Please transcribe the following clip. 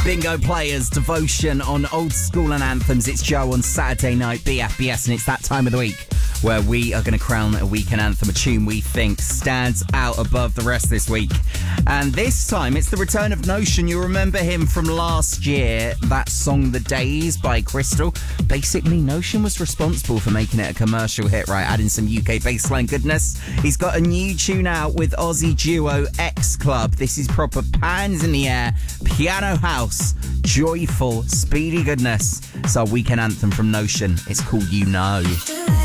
Bingo Players, Devotion on Old School and Anthems. It's Joe on Saturday night, BFBS, and it's that time of the week where we are going to crown a weekend anthem, a tune we think stands out above the rest this week. And this time, it's the return of Notion. You remember him from last year, that song The Days by Crystal. Basically, Notion was responsible for making it a commercial hit, right? Adding some UK bassline goodness. He's got a new tune out with Aussie duo X Club. This is proper pans in the air, piano house, joyful, speedy goodness. It's our weekend anthem from Notion. It's called You Know.